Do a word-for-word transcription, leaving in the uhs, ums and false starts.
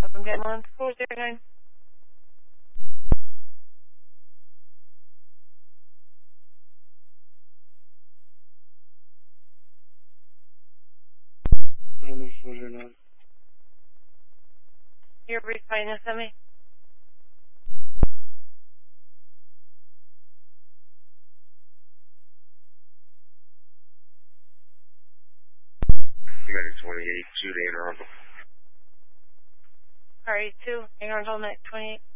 I'm getting on four zero nine. Number four zero nine. You're refinance on me? Medic twenty-eight, two to Ann Arbor. Alright, two, Ann Arbor, Medic twenty-eight.